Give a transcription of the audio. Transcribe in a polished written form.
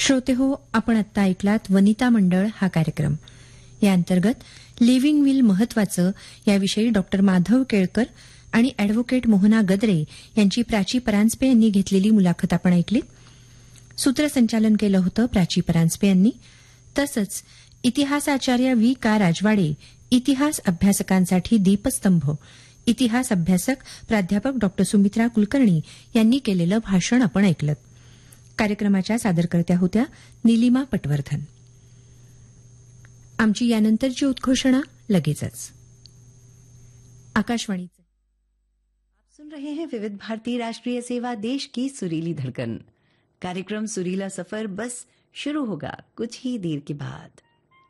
श्रोते हो, आपण आत्ता ऐकलात वनिता मंडळ हा कार्यक्रम. या अंतर्गत लिव्हिंग विल महत्वाचं याविषयी डॉक्टर माधव केळकर आणि अॅडव्होकेट मोहना गद्रे यांची प्राची परांजपे यांनी घेतलेली मुलाखत आपण ऐकलीत. सूत्रसंचालन केलं होतं प्राची परांजपे यांनी. तसंच इतिहासाचार्य व्ही का राजवाडे, इतिहास अभ्यासकांसाठी दीपस्तंभ, इतिहास अभ्यासक प्राध्यापक डॉक्टर सुमित्रा कुलकर्णी यांनी केलेलं भाषण आपण ऐकलं. कार्यक्रमाच्या सादरकर्त्या होत्या निलिमा पटवर्धन. आमची यानंतरची उद्घोषणा लगेचच. आकाशवाणीचे आप सुन रहे हैं विविध भारती राष्ट्रीय सेवा, देश की सुरीली धड़कन. कार्यक्रम सुरीला सफर बस शुरू होगा कुछ ही देर के बाद.